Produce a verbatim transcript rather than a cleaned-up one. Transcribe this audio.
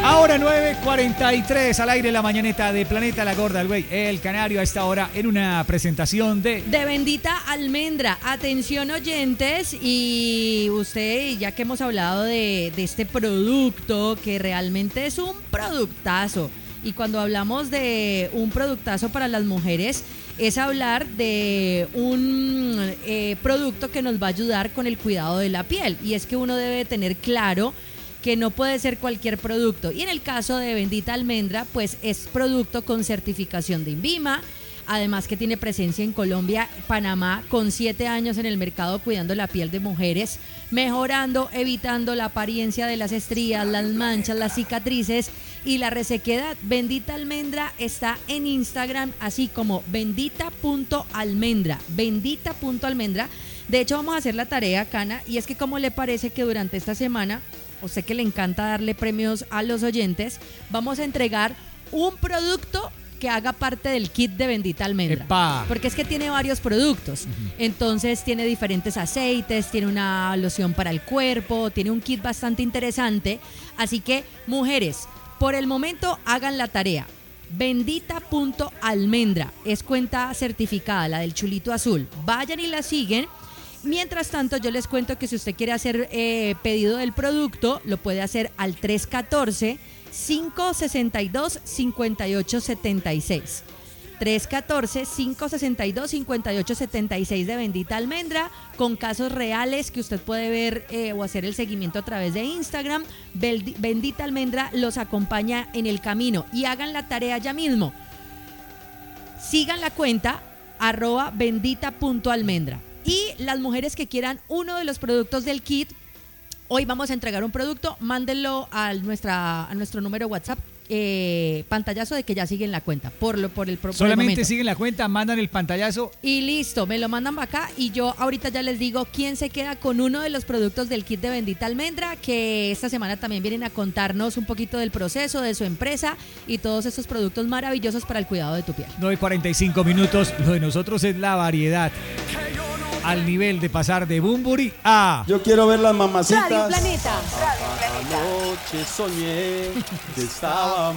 Ahora nueve cuarenta y tres al aire la mañaneta de Planeta La Gorda, el güey, el canario a esta hora en una presentación de... De Bendita Almendra. Atención oyentes, y usted, ya que hemos hablado de, de este producto, que realmente es un productazo. Y cuando hablamos de un productazo para las mujeres, es hablar de un eh, producto que nos va a ayudar con el cuidado de la piel. Y es que uno debe tener claro que no puede ser cualquier producto. Y en el caso de Bendita Almendra, pues es producto con certificación de INVIMA, además que tiene presencia en Colombia, Panamá, con siete años en el mercado cuidando la piel de mujeres, mejorando, evitando la apariencia de las estrías, las manchas, las cicatrices y la resequedad. Bendita Almendra está en Instagram, así como bendita punto almendra, bendita punto almendra. De hecho, vamos a hacer la tarea, Cana, y es que ¿cómo le parece que durante esta semana, a usted que le encanta darle premios a los oyentes, vamos a entregar un producto que haga parte del kit de Bendita Almendra? ¡Epa! Porque es que tiene varios productos. Uh-huh. Entonces tiene diferentes aceites, tiene una loción para el cuerpo, tiene un kit bastante interesante. Así que, mujeres, por el momento hagan la tarea. bendita punto almendra es cuenta certificada, la del chulito azul. Vayan y la siguen. Mientras tanto, yo les cuento que si usted quiere hacer eh, pedido del producto, lo puede hacer al tres uno cuatro, cinco seis dos, cinco ocho siete seis. tres uno cuatro, cinco seis dos, cinco ocho siete seis de Bendita Almendra, con casos reales que usted puede ver eh, o hacer el seguimiento a través de Instagram. Bendita Almendra los acompaña en el camino, y hagan la tarea ya mismo. Sigan la cuenta arroba bendita punto almendra. Y las mujeres que quieran uno de los productos del kit, hoy vamos a entregar un producto, mándenlo a, nuestra, a nuestro número WhatsApp, eh, pantallazo de que ya siguen la cuenta, por, lo, por el por Solamente el siguen la cuenta, mandan el pantallazo. Y listo, me lo mandan para acá, y yo ahorita ya les digo quién se queda con uno de los productos del kit de Bendita Almendra, que esta semana también vienen a contarnos un poquito del proceso, de su empresa y todos estos productos maravillosos para el cuidado de tu piel. nueve cuarenta y cinco minutos, lo de nosotros es la variedad. Al nivel de pasar de Bumburi a... Yo quiero ver las mamacitas. Radio Planeta. Radio Planeta. Anoche soñé que estaba